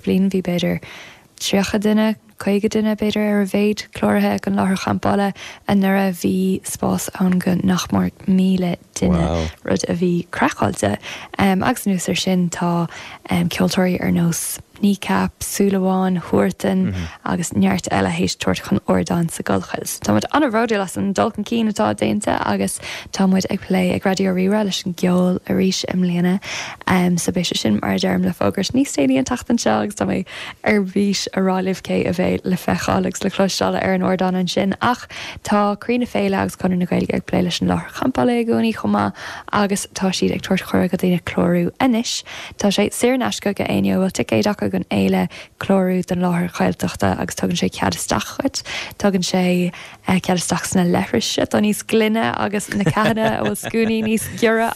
blin bhí beidir tríocha duine, chuige duine beidir ar a bhéid chlórathe an láthair champála a nuair a bhí spás an go nach mar 1,000 duine rud a bhí cracháilte. Agus nús ar sin tá ceoltóirí ar nós kneecap, súlaháin, thuirtan agus neart eile hééis tuairt chun ordáin sa gulchas. Tá muid anna róide las an dulcan cín atá déanta agus tá muid ag lé ag radio rira leis an geol a ríis im léana sa béise sin mar derm le fógurt níos téanaí an tatan se agus tá mé ar bhís a rálih cé a bheith le fechaálagus le chlosisteála ar an ordáin an sin ach tá crína féile agus chun na gaige ag lé leis an láthair champála gúnaí chumá agus tá siad ag tuairt chuir go dtíine chlórú inis. Tá sé séarneasca go aine bhfuil ticéideach gon éile chlórú den láthair chailteachta agus tugann sé ceadasteach chuit, tugann sé ceadasteach sna leithrise don níos glunne agus na cehana bhfuil scúnaí níos giora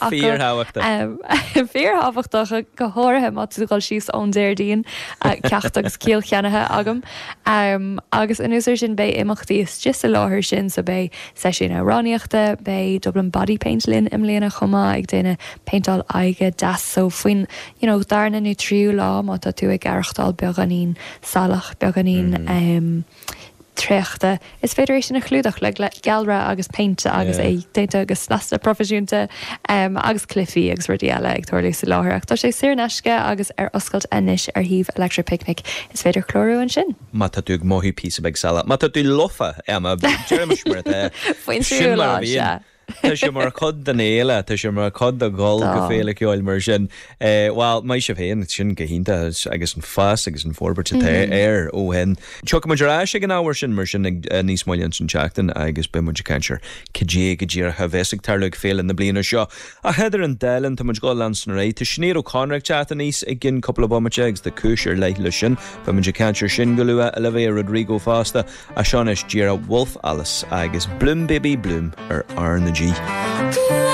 Fíorthabhachtacha go háirithe má tú gáil síos ón déirdíon ceacht agus cíal cheanathe agam agus in úsir sin bé imachtaí is just a láthair sin sa bé sé sin aráníochta bé Dublin Body Paint linn im léana chumá ag déine paintáil aige das so faoin darna nó tríú lá má tá tú ag garachtáil beganín salach beganín tréachta. Is féidir sin na chlúdach le gealra agus peinte agus é déinte agus lasta profisiúnta agus cliffií agus rudí eile ag tuairlú sa láthair. Tá sé séarneasca agus ar oscailt inis ar híomh Electric Picnic is féidir chlórú an sin. Má tá tú móthí pí a beag sala. Má tá tú lofa Jeremy Faoin tríú lá se. Tá sé mar chud den éile, tá sé mar chud a gáil go féle ceáil mar sin. Well, mai se bhéin sin go hínta agus an fás agus an forberte air ó hen. Tucha mar rá sé an áhar sin mar sin níos máilíonn sin teachtain agus be muidir cantir cedé go ddíar a bhesigh tarlaigh féile na bliana seo. A heidir an delan tá muid gáil lansan réit, tá snéir ó Conracht teachta níos ag gin couple of bomategs de cúisir leithile sin, be muidir cantir sin go lua a levé Rodrigo Fásta a seanis ddíar a Wolf Alice agus Bloom Baby Bloom ar Arna G.